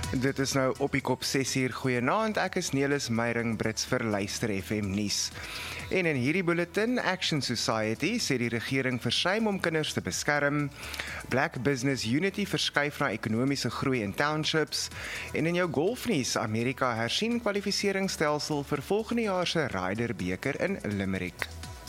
Dit is nou op die kop 6uur. Goeienaand, ek is Nelis Meyring Brits vir Luister FM nuus. En in hierdie bulletin, Action Society sê die regering versuim om kinders te beskerm. Black Business Unity verskuif na ekonomiese groei in townships. En in jou golfnuus, Amerika hersien kwalifikasiestelsel vir volgende jaar se Ryder beker in Limerick.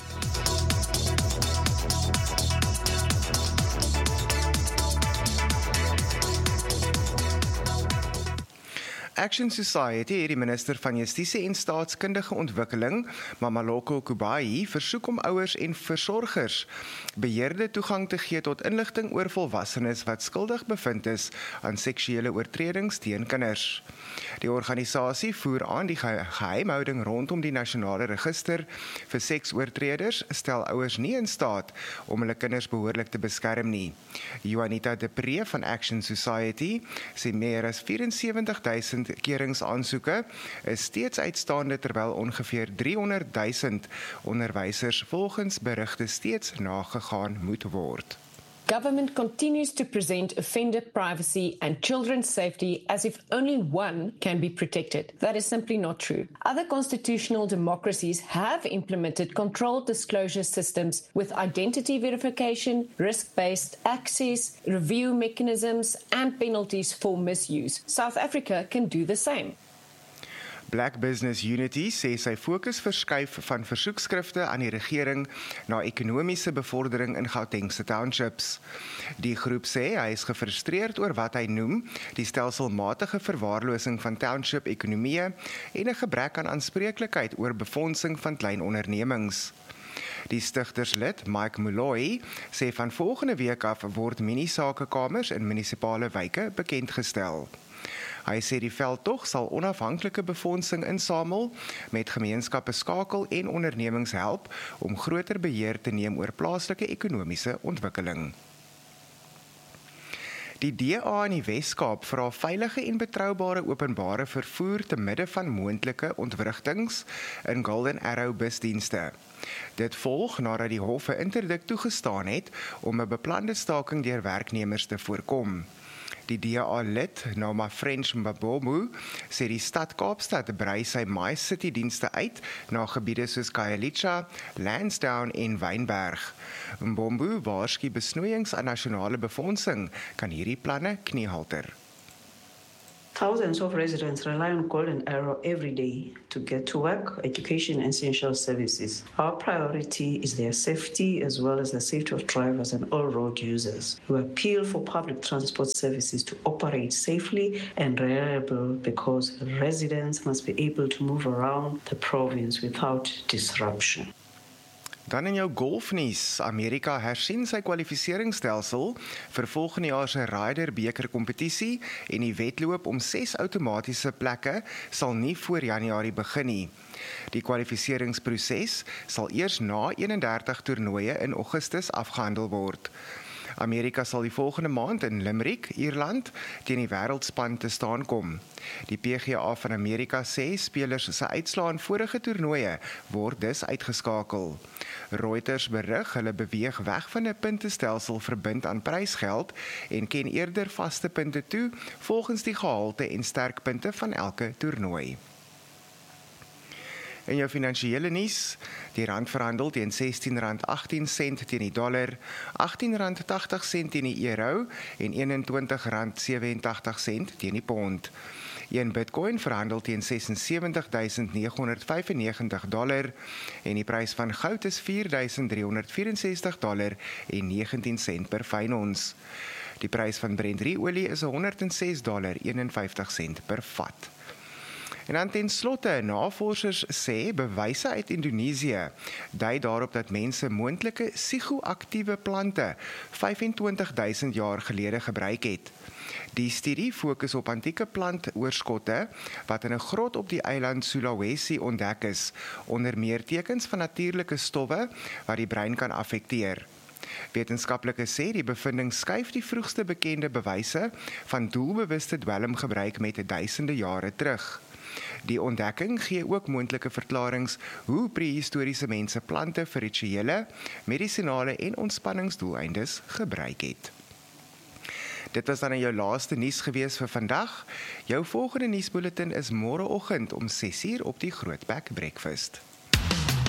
Action Society het die minister van Justisie en Staatskundige Ontwikkeling, Mamaloko Kubayi, versoek om ouers en versorgers beheerde toegang te gee tot inligting oor volwassenes wat skuldig bevind is aan seksuele oortredings teen kinders. Die organisasie voer aan die geheimhouding rondom die nasionale register vir seksoortreders stel ouers nie in staat om hulle kinders behoorlik te beskerm nie. Juanita de Pre van Action Society sê meer as 74,000 keringsaansoeke is steeds uitstaande terwyl ongeveer 300,000 onderwysers volgens berigte steeds nagegaan moet word. Government continues to present offender privacy and children's safety as if only one can be protected. That is simply not true. Other constitutional democracies have implemented controlled disclosure systems with identity verification, risk-based access, review mechanisms, and penalties for misuse. South Africa can do the same. Black Business Unity sê sy fokus verskuif van versoekskrifte aan die regering na ekonomiese bevordering in Gautengse townships. Die groep sê hy is gefrustreerd oor wat hy noem die stelselmatige verwaarlosing van township-ekonomieë en 'n gebrek aan aanspreeklikheid oor befondsing van klein ondernemings. Die stigterslid, Mike Molloy, sê van volgende week af word mini-sakekamers in munisipale wyke bekendgestel. Hy sê die veldtog sal onafhanklike befondsing insamel, met gemeenskappe skakel en ondernemings help om groter beheer te neem oor plaaslike ekonomiese ontwikkeling. Die DA in die Wes-Kaap vra veilige en betroubare openbare vervoer te midde van moontlike ontwrigtings in Golden Arrow busdienste. Dit volg nadat die hof 'n interdik toegestaan het om 'n beplande staking deur werknemers te voorkom. Die DA-lid, Noma French Mbabomu, sê die stad Kaapstad brei sy MyCity dienste uit na gebiede soos Khayelitsha, Lansdowne en Wynberg. Mbombu waarsku besnoeiings aan nasionale befondsing kan hierdie planne kniehalter. Thousands of residents rely on Golden Arrow every day to get to work, education, and essential services. Our priority is their safety as well as the safety of drivers and all road users. We appeal for public transport services to operate safely and reliable because residents must be able to move around the province without disruption. Dan in jou golfnuus, Amerika hersien sy kwalifikasiestelsel vir volgende jaar se Ryder beker kompetisie en die wedloop om 6 outomatiese plekke sal nie voor Januarie begin nie. Die kwalifikasieringsproses sal eers na 31 toernooie in Augustus afgehandel word. Amerika sal die volgende maand in Limerick, Ierland, teen die wêreldspan te staan kom. Die PGA van Amerika sê spelers se uitslae in vorige toernooie word dus uitgeskakel. Reuters berig hulle beweeg weg van 'n puntestelsel verbind aan prysgeld en ken eerder vaste punte toe volgens die gehalte en sterkpunte van elke toernooi. In jou finansiële nuus, die rand verhandel teen R16.18 teen die dollar, R18.80 teen die euro en R21.87 teen die pond. Een Bitcoin verhandel teen $76,995 en die prys van goud is $4,364,19 per fyn ons. Die prys van Brent olie is $106,51 per vat. En dan ten slotte, navorsers sê bewyse uit Indonesië dui daarop dat mense moontlike psigoaktiewe plante 25,000 jaar gelede gebruik het. Die studie fokus op antieke plantoorskotte wat in 'n grot op die eiland Sulawesi ontdek is, onder meer tekens van natuurlike stowwe wat die brein kan affekteer. Wetenskaplikes sê die bevinding skuif die vroegste bekende bewyse van doelbewuste dwelmgebruik met duisende jare terug. Die ontdekking gee ook moontlike verklaringe hoe prehistoriese mense plante vir rituele, medisinale en ontspanningsdoeleindes gebruik het. Dit was dan jou laaste nuus gewees vir vandag. Jou volgende nuusbulletin is môreoggend om 6:00 op die Grootbek Breakfast.